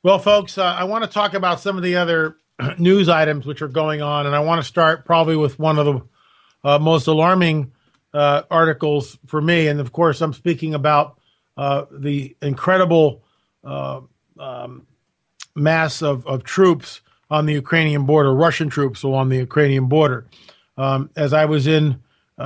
Well, folks, I want to talk about some of the other news items which are going on, and I want to start probably with one of the most alarming articles for me. And of course, I'm speaking about the incredible mass of troops on the Ukrainian border, Russian troops along the Ukrainian border. As I was in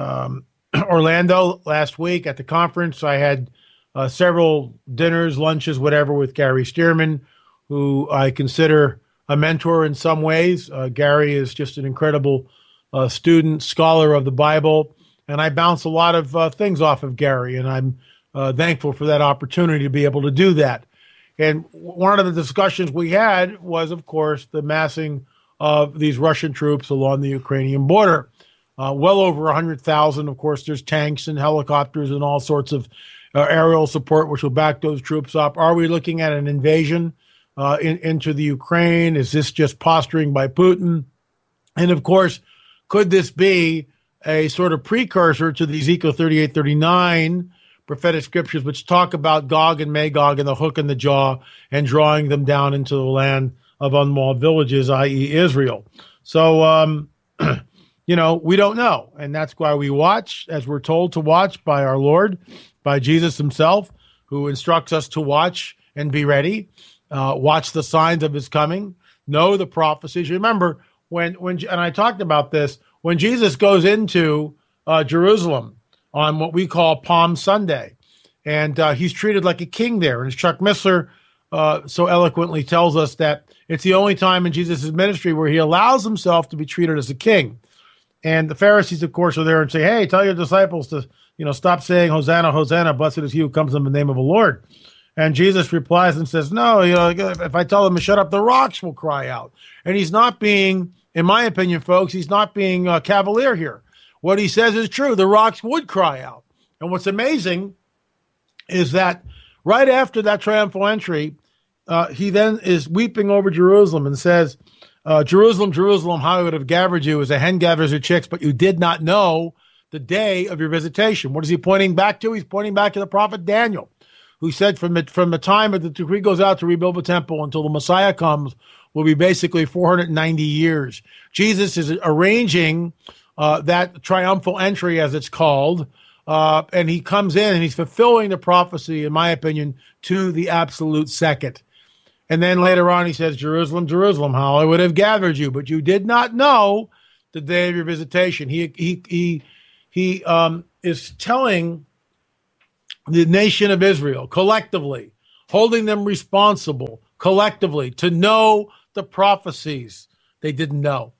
Orlando last week at the conference, I had several dinners, lunches, whatever, with Gary Stearman, who I consider a mentor in some ways. Gary is just an incredible student, scholar of the Bible, and I bounce a lot of things off of Gary, and I'm thankful for that opportunity to be able to do that. And one of the discussions we had was, of course, the massing of these Russian troops along the Ukrainian border. Well over 100,000. Of course, there's tanks and helicopters and all sorts of aerial support, which will back those troops up. Are we looking at an invasion into the Ukraine? Is this just posturing by Putin? And of course, could this be a sort of precursor to the Ezekiel 38:39 prophetic scriptures, which talk about Gog and Magog and the hook in the jaw and drawing them down into the land of unwalled villages, i.e. Israel? So, we don't know. And that's why we watch, as we're told to watch by our Lord, by Jesus himself, who instructs us to watch and be ready. Watch the signs of his coming, know the prophecies. Remember, when and I talked about this, when Jesus goes into Jerusalem on what we call Palm Sunday, and he's treated like a king there. And as Chuck Missler so eloquently tells us, that it's the only time in Jesus' ministry where he allows himself to be treated as a king. And the Pharisees, of course, are there and say, hey, tell your disciples to, stop saying, Hosanna, Hosanna, blessed is he who comes in the name of the Lord. And Jesus replies and says, no, if I tell them to shut up, the rocks will cry out. And he's not being, in my opinion, folks, he's not being cavalier here. What he says is true. The rocks would cry out. And what's amazing is that right after that triumphal entry, he then is weeping over Jerusalem and says, Jerusalem, Jerusalem, how I would have gathered you as a hen gathers her chicks, but you did not know the day of your visitation. What is he pointing back to? He's pointing back to the prophet Daniel, who said from the time that the decree goes out to rebuild the temple until the Messiah comes will be basically 490 years. Jesus is arranging that triumphal entry, as it's called, and he comes in and he's fulfilling the prophecy, in my opinion, to the absolute second. And then later on, he says, Jerusalem, Jerusalem, how I would have gathered you, but you did not know the day of your visitation. He is telling the nation of Israel collectively, holding them responsible collectively to know the prophecies they didn't know.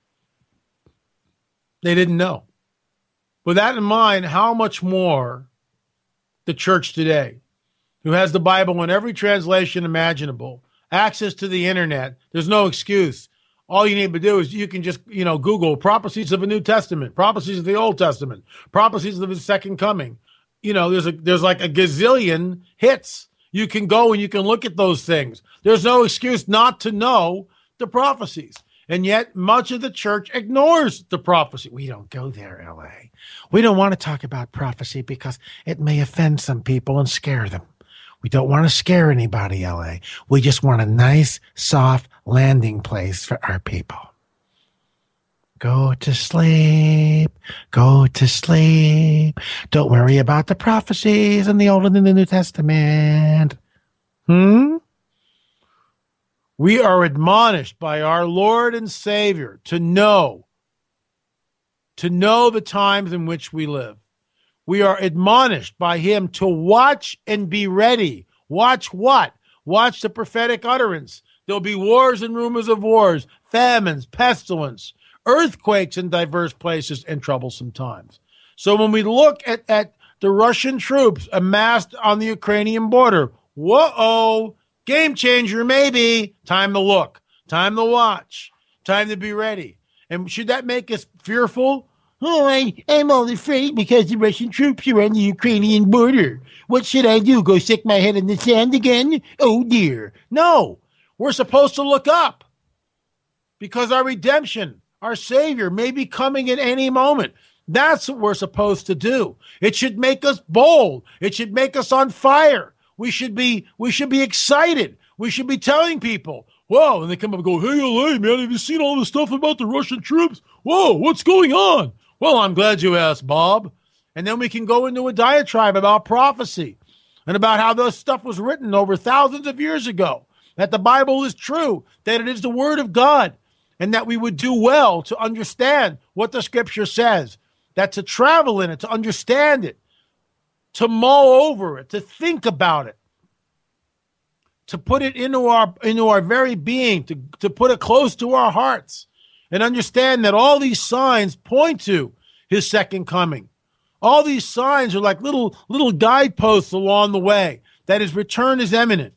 They didn't know. With that in mind, how much more the church today, who has the Bible in every translation imaginable, access to the internet, there's no excuse. All you need to do is you can just, Google prophecies of the New Testament, prophecies of the Old Testament, prophecies of his second coming. There's like a gazillion hits. You can go and you can look at those things. There's no excuse not to know the prophecies. And yet much of the church ignores the prophecy. We don't go there, L.A. We don't want to talk about prophecy because it may offend some people and scare them. We don't want to scare anybody, L.A. We just want a nice, soft landing place for our people. Go to sleep. Go to sleep. Don't worry about the prophecies in the Old and in the New Testament. We are admonished by our Lord and Savior to know the times in which we live. We are admonished by him to watch and be ready. Watch what? Watch the prophetic utterance. There'll be wars and rumors of wars, famines, pestilence, earthquakes in diverse places, and troublesome times. So when we look at the Russian troops amassed on the Ukrainian border, whoa, game changer maybe. Time to look, time to watch, time to be ready. And should that make us fearful? Oh, I'm all afraid because the Russian troops are on the Ukrainian border. What should I do? Go stick my head in the sand again? Oh, dear. No, we're supposed to look up because our redemption, our Savior, may be coming at any moment. That's what we're supposed to do. It should make us bold. It should make us on fire. We should be excited. We should be telling people, whoa, and they come up and go, hey, LA, man, have you seen all the stuff about the Russian troops? Whoa, what's going on? Well, I'm glad you asked, Bob. And then we can go into a diatribe about prophecy and about how this stuff was written over thousands of years ago, that the Bible is true, that it is the word of God, and that we would do well to understand what the scripture says, that to travel in it, to understand it, to mull over it, to think about it, to put it into our very being, to put it close to our hearts, and understand that all these signs point to his second coming. All these signs are like little guideposts along the way, that his return is imminent.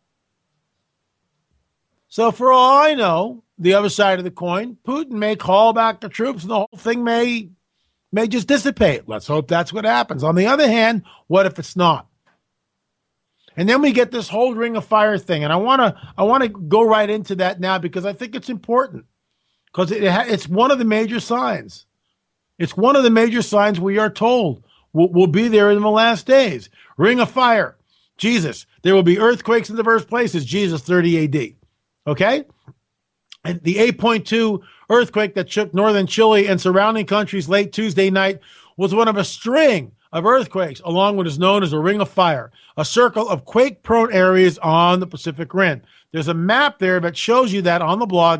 So for all I know, the other side of the coin, Putin may call back the troops and the whole thing may just dissipate. Let's hope that's what happens. On the other hand, what if it's not? And then we get this whole Ring of Fire thing. And I want to go right into that now because I think it's important, because it's one of the major signs. It's one of the major signs we are told will be there in the last days. Ring of Fire, Jesus. There will be earthquakes in diverse places, Jesus, 30 AD. Okay? And the 8.2 earthquake that shook northern Chile and surrounding countries late Tuesday night was one of a string of earthquakes along what is known as a Ring of Fire, a circle of quake-prone areas on the Pacific Rim. There's a map there that shows you that on the blog,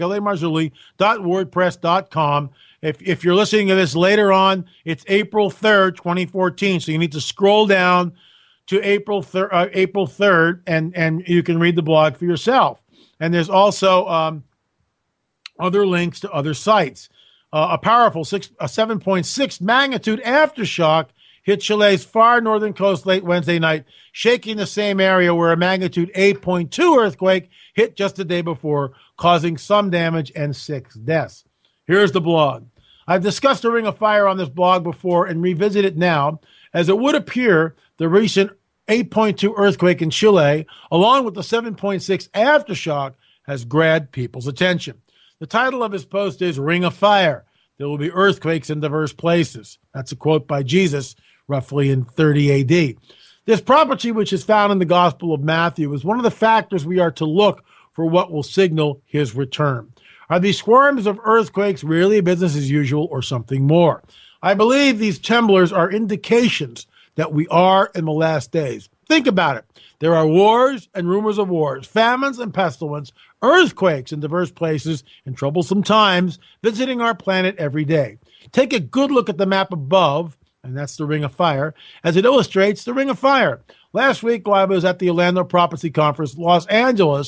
lamarzulli.wordpress.com. If you're listening to this later on, it's April 3rd, 2014. So you need to scroll down to April 3rd, and you can read the blog for yourself. And there's also other links to other sites. A powerful 7.6 magnitude aftershock hit Chile's far northern coast late Wednesday night, shaking the same area where a magnitude 8.2 earthquake hit just the day before, causing some damage and 6 deaths. Here's the blog. I've discussed the Ring of Fire on this blog before and revisit it now, as it would appear the recent 8.2 earthquake in Chile, along with the 7.6 aftershock, has grabbed people's attention. The title of his post is Ring of Fire. There will be earthquakes in diverse places. That's a quote by Jesus, roughly in 30 AD. This property, which is found in the Gospel of Matthew, is one of the factors we are to look for what will signal his return. Are these swarms of earthquakes really business as usual or something more? I believe these tremblers are indications that we are in the last days. Think about it. There are wars and rumors of wars, famines and pestilence, earthquakes in diverse places, and troublesome times visiting our planet every day. Take a good look at the map above, and that's the Ring of Fire, as it illustrates the Ring of Fire. Last week, while I was at the Orlando Prophecy Conference, Los Angeles,